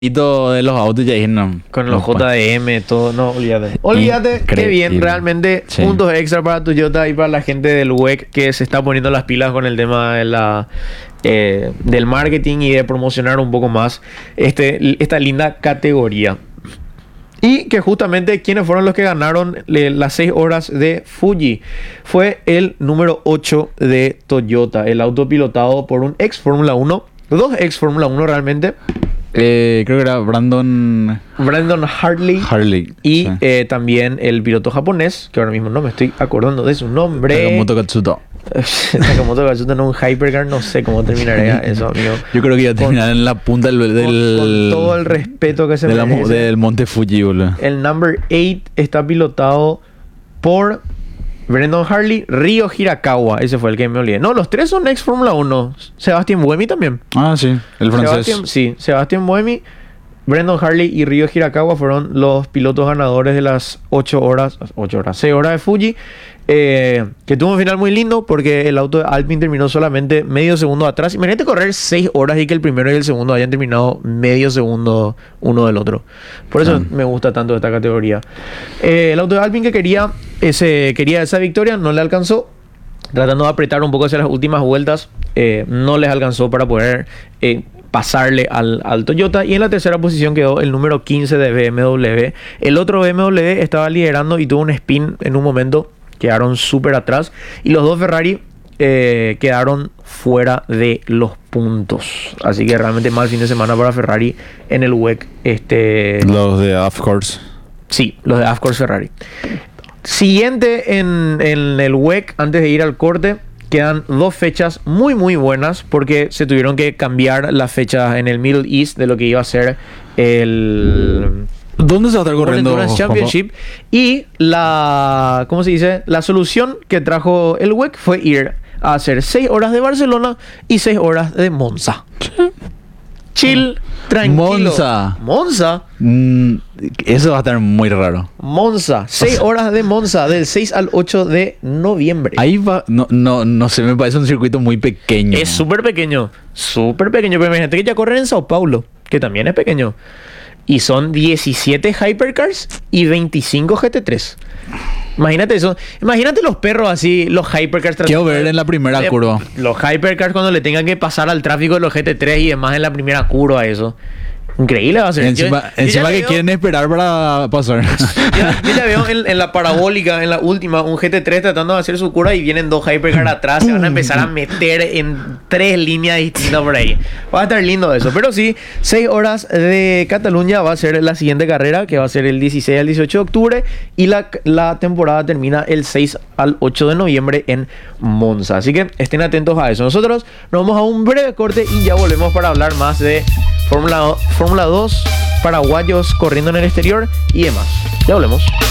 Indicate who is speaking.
Speaker 1: Hito de los autos ya dije, no.
Speaker 2: Con los
Speaker 1: no,
Speaker 2: JDM, todo, no, olvídate. Olvídate, qué bien, realmente,
Speaker 1: sí.
Speaker 2: Puntos extra para Toyota y para la gente del WEC que se está poniendo las pilas con el tema de del marketing y de promocionar un poco más esta linda categoría. Y que justamente quienes fueron los que ganaron las 6 horas de Fuji fue el número 8 de Toyota, el auto pilotado por un ex Fórmula 1, dos ex Fórmula 1 realmente.
Speaker 1: Creo que era Brandon Hartley
Speaker 2: y
Speaker 1: sí.
Speaker 2: También el piloto japonés, que ahora mismo no me estoy acordando de su nombre.
Speaker 1: Takamoto Katsuta.
Speaker 2: Takamoto Katsuta en un hypercar, no sé cómo terminaría eso, amigo.
Speaker 1: Yo creo que iba a terminar en la punta con
Speaker 2: todo el respeto que se merece.
Speaker 1: Del Monte Fuji, boludo.
Speaker 2: El number 8 está pilotado por Brandon Hartley, Ryo Hirakawa. Ese fue el que me olvidé. No, los tres son ex Fórmula 1. Sebastián Buemi también.
Speaker 1: Ah, sí, el francés.
Speaker 2: Sebastián Buemi, Brandon Hartley y Ryo Hirakawa fueron los pilotos ganadores de las 6 horas de Fuji. Que tuvo un final muy lindo porque el auto de Alpine terminó solamente medio segundo atrás. Imagínate correr 6 horas y que el primero y el segundo hayan terminado medio segundo uno del otro. Por eso me gusta tanto esta categoría. El auto de Alpine que quería esa victoria no le alcanzó. Tratando de apretar un poco hacia las últimas vueltas, no les alcanzó para poder pasarle al Toyota. Y en la tercera posición quedó el número 15 de BMW. El otro BMW estaba liderando y tuvo un spin en un momento. Quedaron súper atrás. Y los dos Ferrari quedaron fuera de los puntos. Así que realmente mal fin de semana para Ferrari en el WEC.
Speaker 1: Los de Of Course.
Speaker 2: Sí, los de Of Course Ferrari. Siguiente en el WEC, antes de ir al corte, quedan 2 fechas muy muy buenas porque se tuvieron que cambiar las fechas en el Middle East de lo que iba a ser el...
Speaker 1: ¿Dónde se va a estar corriendo?
Speaker 2: Endurance Championship. Y la solución que trajo el WEC fue ir a hacer 6 horas de Barcelona y 6 horas de Monza. Chill, tranquilo. Monza.
Speaker 1: Eso va a estar muy raro.
Speaker 2: Monza, 6 horas de Monza, del 6 al 8 de noviembre.
Speaker 1: Ahí va, no sé, me parece un circuito muy pequeño.
Speaker 2: Es súper pequeño, pero imagínate que ya corren en Sao Paulo, que también es pequeño. Y son 17 Hypercars y 25 GT3. Imagínate eso. Imagínate los perros así, los Hypercars.
Speaker 1: Quiero ver en la primera curva.
Speaker 2: Los Hypercars cuando le tengan que pasar al tráfico de los GT3 y demás en la primera curva, eso. Increíble va a ser.
Speaker 1: Encima que quieren esperar para pasar.
Speaker 2: Yo ya veo en la parabólica, en la última, un GT3 tratando de hacer su curva y vienen 2 Hypercars atrás. Se van a empezar a meter en 3 líneas distintas por ahí. Va a estar lindo eso. Pero sí, 6 horas de Cataluña va a ser la siguiente carrera, que va a ser el 16 al 18 de octubre. Y la temporada termina el 6 al 8 de noviembre en Monza. Así que estén atentos a eso. Nosotros nos vamos a un breve corte y ya volvemos para hablar más de Fórmula 2, paraguayos corriendo en el exterior y demás. Ya volvemos.